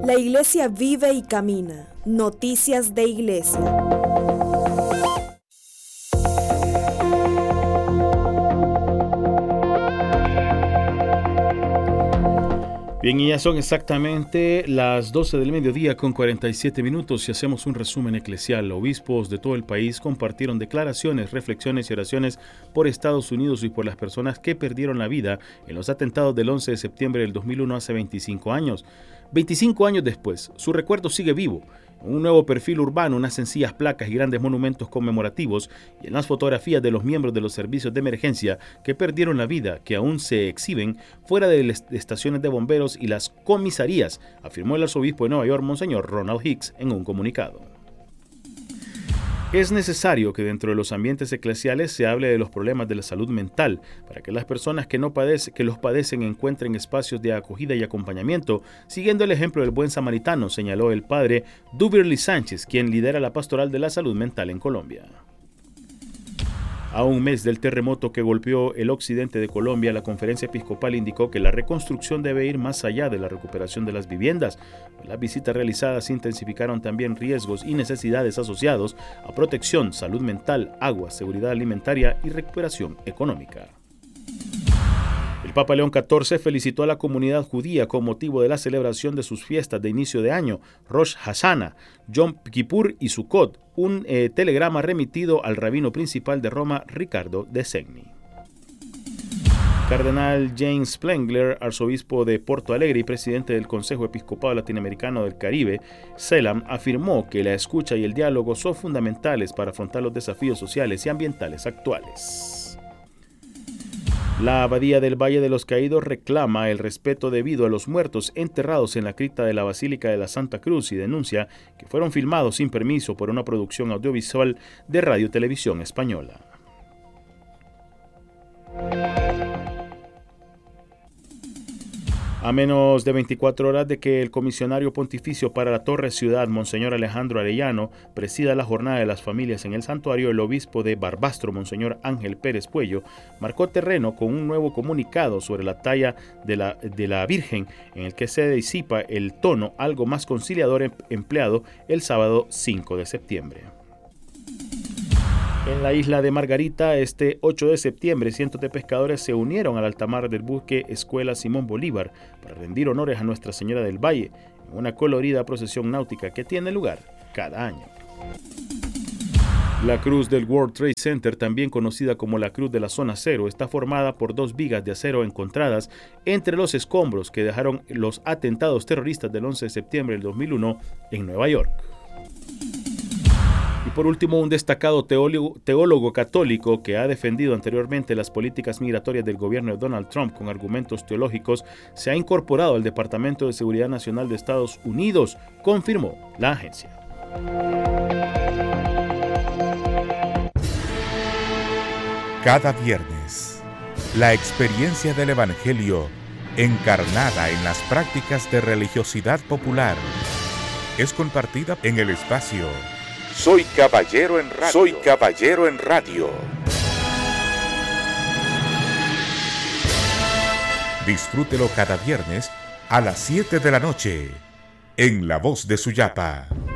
La Iglesia vive y camina. Noticias de Iglesia. Bien, y ya son exactamente las 12 del mediodía con 47 minutos y hacemos un resumen eclesial. Obispos de todo el país compartieron declaraciones, reflexiones y oraciones por Estados Unidos y por las personas que perdieron la vida en los atentados del 11 de septiembre del 2001 hace 25 años. 25 años después, su recuerdo sigue vivo. Un nuevo perfil urbano, unas sencillas placas y grandes monumentos conmemorativos y en las fotografías de los miembros de los servicios de emergencia que perdieron la vida, que aún se exhiben fuera de las estaciones de bomberos y las comisarías, afirmó el arzobispo de Nueva York, Monseñor Ronald Hicks, en un comunicado. Es necesario que dentro de los ambientes eclesiales se hable de los problemas de la salud mental para que las personas que los padecen encuentren espacios de acogida y acompañamiento, siguiendo el ejemplo del buen samaritano, señaló el padre Duverly Sánchez, quien lidera la pastoral de la salud mental en Colombia. A un mes del terremoto que golpeó el occidente de Colombia, la Conferencia Episcopal indicó que la reconstrucción debe ir más allá de la recuperación de las viviendas. Las visitas realizadas intensificaron también riesgos y necesidades asociados a protección, salud mental, agua, seguridad alimentaria y recuperación económica. El Papa León XIV felicitó a la comunidad judía con motivo de la celebración de sus fiestas de inicio de año, Rosh Hashanah, Yom Kippur y Sukkot, un telegrama remitido al rabino principal de Roma, Ricardo de Segni. Cardenal James Spengler, arzobispo de Porto Alegre y presidente del Consejo Episcopal Latinoamericano del Caribe, CELAM, afirmó que la escucha y el diálogo son fundamentales para afrontar los desafíos sociales y ambientales actuales. La Abadía del Valle de los Caídos reclama el respeto debido a los muertos enterrados en la cripta de la Basílica de la Santa Cruz y denuncia que fueron filmados sin permiso por una producción audiovisual de Radio Televisión Española. A menos de 24 horas de que el comisionario pontificio para la Torre Ciudad, Monseñor Alejandro Arellano, presida la jornada de las familias en el santuario, el obispo de Barbastro, Monseñor Ángel Pérez Puello, marcó terreno con un nuevo comunicado sobre la talla de la Virgen, en el que se disipa el tono algo más conciliador empleado el sábado 5 de septiembre. En la isla de Margarita, este 8 de septiembre, cientos de pescadores se unieron al altamar del buque Escuela Simón Bolívar para rendir honores a Nuestra Señora del Valle en una colorida procesión náutica que tiene lugar cada año. La cruz del World Trade Center, también conocida como la Cruz de la Zona Cero, está formada por 2 vigas de acero encontradas entre los escombros que dejaron los atentados terroristas del 11 de septiembre del 2001 en Nueva York. Y por último, un destacado teólogo católico que ha defendido anteriormente las políticas migratorias del gobierno de Donald Trump con argumentos teológicos se ha incorporado al Departamento de Seguridad Nacional de Estados Unidos, confirmó la agencia. Cada viernes, la experiencia del Evangelio encarnada en las prácticas de religiosidad popular es compartida en el espacio Soy Caballero en Radio. Soy Caballero en Radio. Disfrútelo cada viernes a las 7 de la noche en La Voz de Suyapa.